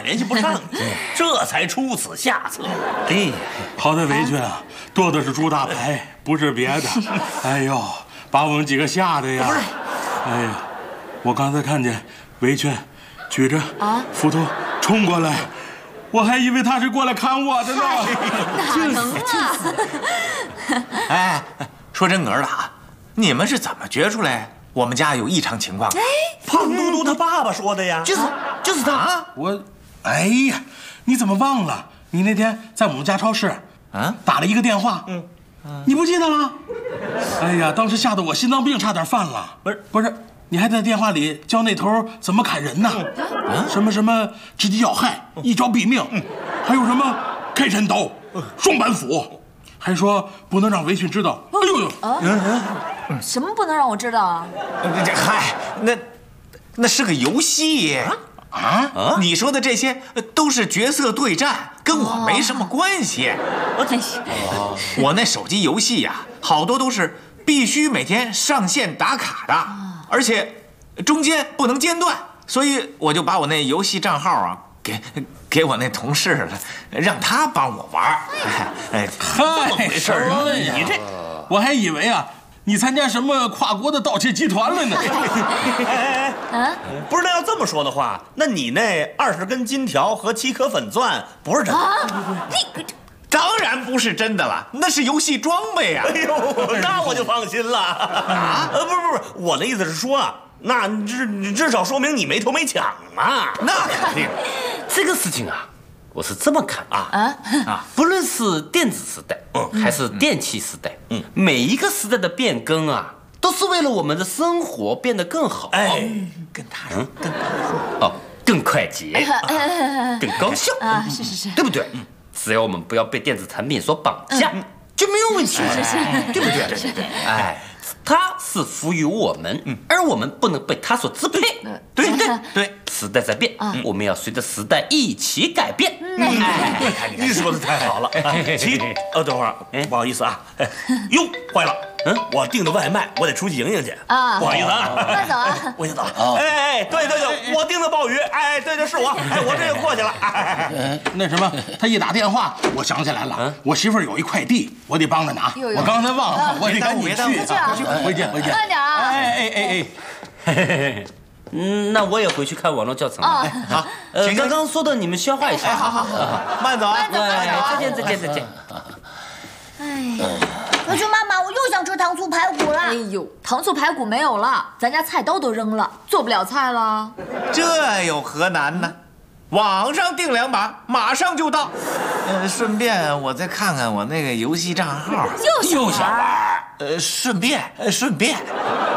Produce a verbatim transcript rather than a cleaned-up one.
联系不上你，这才出此下策。 哎， 好在维军啊，多的是猪大牌，不是别的。哎呦，把我们几个吓得呀！哎呀，我刚才看见维军举着斧头冲过来，我还以为他是过来砍我的呢。 哪能啊？ 哎，说真格的啊，你们是怎么觉出来我们家有异常情况的？ 胖嘟嘟他爸爸说的呀， 就是就是他。 啊， 我，哎呀，你怎么忘了？你那天在我们家超市啊打了一个电话，嗯，你不记得了？哎呀，当时吓得我心脏病差点犯了。 不是不是，你还在电话里教那头怎么砍人呢？什么什么直击要害，一招毙命，还有什么开山刀、双板斧，还说不能让维训知道。哎呦呦！ 什么不能让我知道啊？ 这嗨，那那是个游戏啊！ 你说的这些都是角色对战，跟我没什么关系。我那手机游戏呀，好多都是必须每天上线打卡的，而且中间不能间断，所以我就把我那游戏账号啊给给我那同事了，让他帮我玩。哎， 嗨， 回事儿啊你这，我还以为啊，你参加什么跨国的盗窃集团了呢？ 哎哎哎，不是，那要这么说的话，那你那二十根金条和七颗粉钻不是真的？ 你当然不是真的了，那是游戏装备呀。 哎呦，那我就放心了。啊，呃，不是不是，我的意思是说啊，那至至少说明你没偷没抢嘛。 那肯定。 这个事情啊，我是这么看啊啊，不论是电子时代，嗯，还是电气时代，嗯，每一个时代的变更啊，都是为了我们的生活变得更好。 哎， 跟他说，跟他说， 哦，更快捷，更高效啊，是是是， 对不对？只要我们不要被电子产品所绑架，就没有问题了， 是是， 对不对？ 是是， 哎，它是服于我们，而我们不能被它所支配，对不对？ 对， 时代在变，我们要随着时代一起改变。 哎，你说的太好了。七，呃，等会儿，不好意思啊，哎，哟，坏了。嗯，我订的外卖，我得出去迎迎去啊！不好意思啊， 快走啊！ 我先走了。哎哎，对对对，我订的鲍鱼，哎，对对是我，哎，我这就过去了。哎， 那什么，他一打电话，我想起来了，我媳妇儿有一快递，我得帮着拿。我刚才忘了，我得赶紧去。回见回见， 慢点啊！ 哎哎哎哎， 嗯，那我也回去看网络教程了。好，呃，刚刚说的你们消化一下。 好好好，慢走啊！ 慢走慢走。 再见再见再见。 哎呀。 维军妈妈，我又想吃糖醋排骨了。 哎呦，糖醋排骨没有了，咱家菜刀都扔了，做不了菜了。 这有何难呢？网上订两把，马上就到。呃，顺便我再看看我那个游戏账号。 又想玩？ 呃，顺便，呃，顺便。